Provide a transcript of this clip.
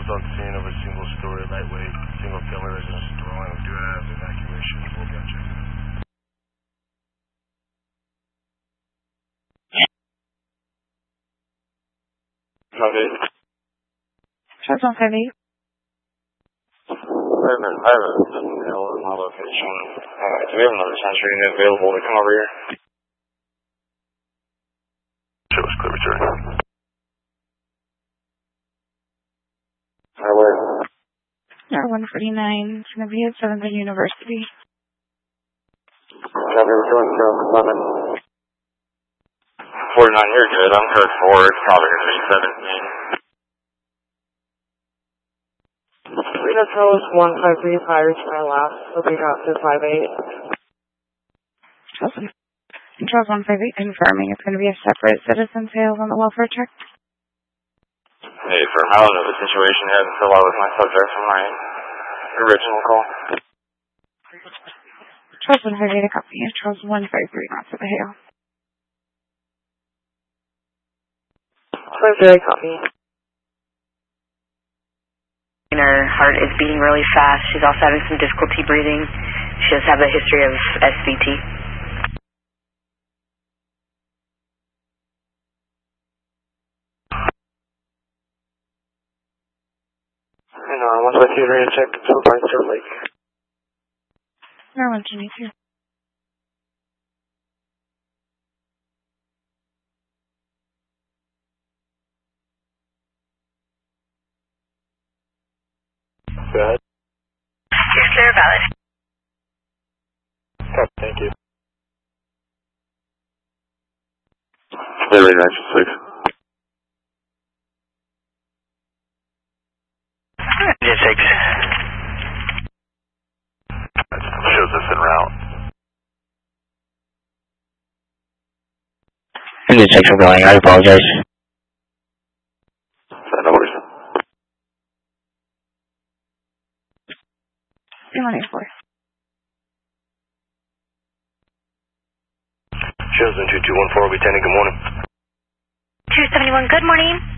is on scene of a single-story, lightweight, single-family residence dwelling. We do have evacuation full gotcha. Okay. Charles 158. Wait a minute, I have my location. Do we have another Century unit available to come over here? Show us clear return. Where? Number 149. It's going to be at 7th and University. Copy, we're going to 11. 49, you're good. I'm code 4. It's probably going to be 17. Reno Charles 153 Pirates my last. Will be out to 58. Charles 158 confirming it's going to be a separate citizen sales on the welfare check. Hey, for I don't know the situation yet until I was my subject from my original call. Charles 158 a copy. Charles 153 not for the hail. 23 copy. Her heart is beating really fast. She's also having some difficulty breathing. She does have a history of SVT. And once I see ready to check so far Sturt Lake. Number 122. Go ahead. You're clear, valid. Copy, thank you. Clearly 96. Engine 6. Shows us en route. Engine 6 are going. I apologize. No worries. 3184. Shows in 2214, we'll be attending. Good morning. 271, good morning.